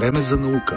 Време за наука.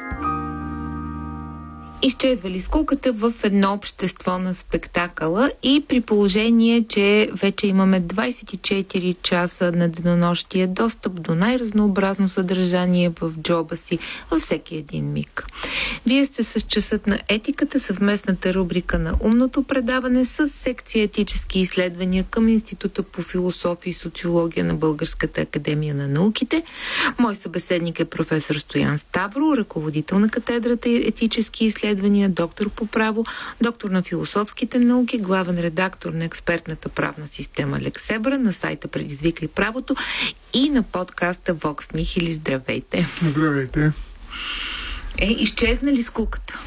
Изчезва ли скуката в едно общество на спектакъла и при положение, че вече имаме 24 часа на денонощие достъп до най-разнообразно съдържание в джоба си във всеки един миг. Вие сте с Часът на етиката, съвместната рубрика на Умното предаване с секция етически изследвания към Института по философия и социология на Българската академия на науките. Мой събеседник е професор Стоян Ставро, ръководител на катедрата етически изследвания, доктор по право, доктор на философските науки, главен редактор на експертната правна система Лексебра, на сайта Предизвикай правото и на подкаста Vox Nihili. Здравейте! Здравейте! Изчезна ли скуката?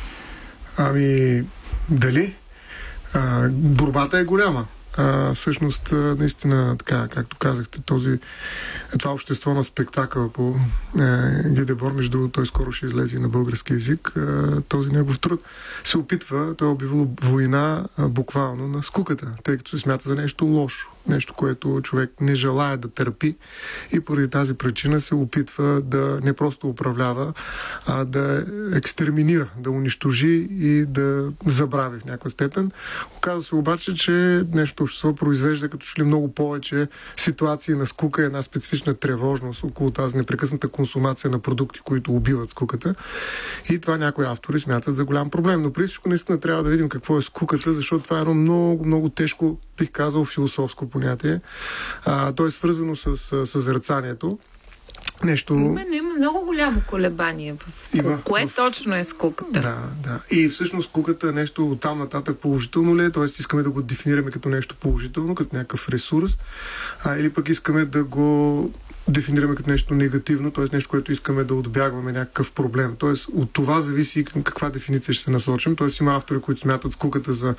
Дали? Борбата е голяма. Всъщност, наистина, така, както казахте, това общество на спектакъл по Гедебор, между другото, той скоро ще излезе на български език, този негов труд се опитва, той е обявил война буквално на скуката, тъй като се смята за нещо лошо. Нещо, което човек не желая да търпи и поради тази причина се опитва да не просто управлява, а да екстерминира, да унищожи и да забрави в някаква степен. Оказва се обаче, че днешното общество произвежда като че ли много повече ситуации на скука, една специфична тревожност около тази непрекъсната консумация на продукти, които убиват скуката. И това някои автори смятат за голям проблем. Но преди всичко наистина трябва да видим какво е скуката, защото това е едно много, много тежко, бих казал, философско понятие. То е свързано с съзерцанието. Има много голямо колебание кое точно е скуката. Да. И всъщност скуката е нещо от там нататък положително ли е, т.е. искаме да го дефинираме като нещо положително, като някакъв ресурс, или пък искаме да го дефинираме като нещо негативно, т.е. нещо, което искаме да отбягваме някакъв проблем. Т.е. от това зависи към каква дефиниция ще се насочим. Т.е. има автори, които смятат скуката за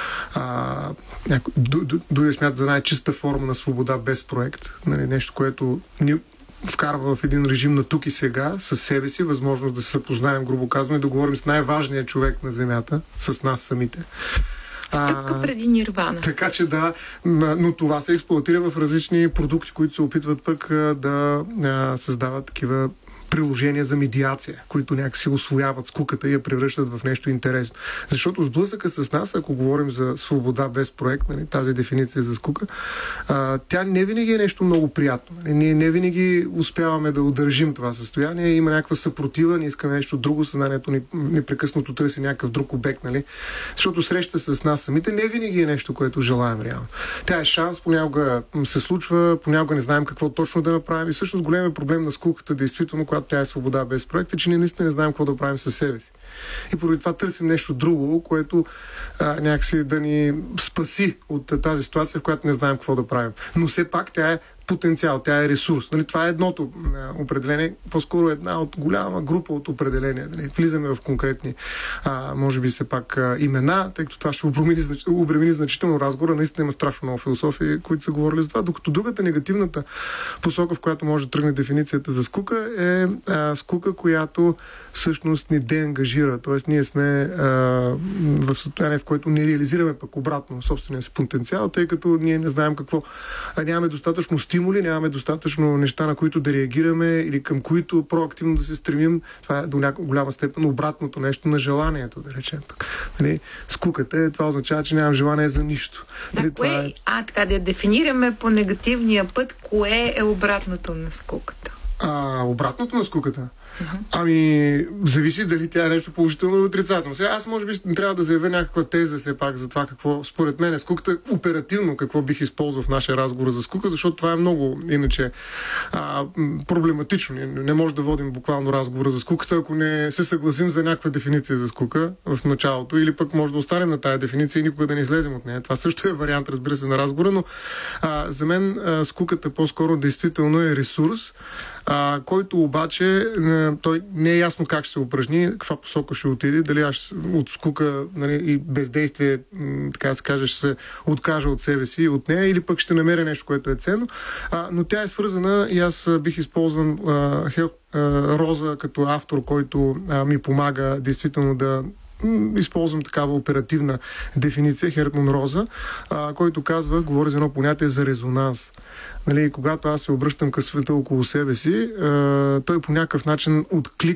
дори смятат за най-чиста форма на свобода без проект. Нещо, което ни вкарва в един режим на тук и сега, със себе си, възможност да се съпознаем, грубо казано, и да говорим с най-важния човек на Земята, с нас самите. Стъпка преди нирвана. Така че да, но това се експлоатира в различни продукти, които се опитват пък да създават такива приложения за медиация, които някакси усвояват скуката и я превръщат в нещо интересно. Защото сблъсъка с нас, ако говорим за свобода без проект, тази дефиниция за скука, тя не винаги е нещо много приятно. Ние не винаги успяваме да удържим това състояние. Има някаква съпротива, ние искаме нещо друго, съзнанието ни непрекъснато търси някакъв друг обект, Защото среща с нас самите не винаги е нещо, което желаем реално. Тя е шанс, понякога се случва, понякога не знаем какво точно да направим. И всъщност големият проблем на скуката, действително, когато тя е свобода без проект, е, че ние наистина не знаем какво да правим със себе си. И поради това търсим нещо друго, което някакси да ни спаси от тази ситуация, в която не знаем какво да правим. Но все пак тя е потенциал, тя е ресурс. Това е едното определение, по-скоро една от голяма група от определения. Влизаме в конкретни, може би все пак имена, тъй като това ще обремени значително разговора. Наистина има страшно много философии, които са говорили за това, докато другата негативната посока, в която може да тръгне дефиницията за скука, е скука, която всъщност ни деангажира. Тоест ние сме в състояние, в което не реализираме пък обратно собствения си потенциал, тъй като ние не знаем какво. Нямаме достатъчно стимули, нямаме достатъчно неща, на които да реагираме или към които проактивно да се стремим. Това е до голяма степен обратното нещо на желанието, да речем. Скуката това означава, че нямам желание за нищо. Така да дефинираме по негативния път, кое е обратното на скуката? Обратното на скуката? Зависи дали тя е нещо положително или отрицателно. Сега аз може би трябва да заявя някаква теза все пак за това какво според мен е скуката, оперативно какво бих използвал в нашия разговор за скука, защото това е много иначе проблематично. Не може да водим буквално разговора за скуката, ако не се съгласим за някаква дефиниция за скука в началото, или пък може да останем на тая дефиниция и никога да не излезем от нея. Това също е вариант, разбира се, на разговора, но за мен скуката по-скоро действително е ресурс, който обаче той не е ясно как ще се упражни, каква посока ще отиде, дали аз от скука и бездействие, така да се каже, ще се откажа от себе си и от нея, или пък ще намеря нещо, което е ценно. Но тя е свързана и аз бих използван Роза като автор, който ми помага действително да използвам такава оперативна дефиниция, Хертман Роза, който казва, говори за едно понятие за резонанс. Когато аз се обръщам към света около себе си, той по някакъв начин откликва